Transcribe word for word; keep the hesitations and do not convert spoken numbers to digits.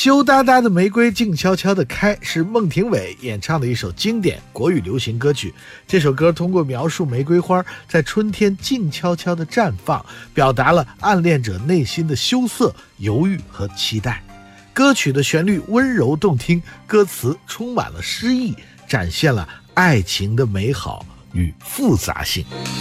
羞答答的玫瑰静悄悄地开是孟庭苇演唱的一首经典国语流行歌曲。这首歌通过描述玫瑰花在春天静悄悄地绽放，表达了暗恋者内心的羞涩、犹豫和期待。歌曲的旋律温柔动听，歌词充满了诗意，展现了爱情的美好与复杂性。